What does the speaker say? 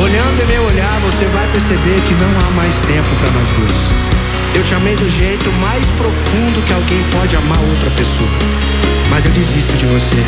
Olhando em meu olhar, você vai perceber que não há mais tempo pra nós dois. Eu te amei do jeito mais profundo que alguém pode amar outra pessoa, mas eu desisto de você.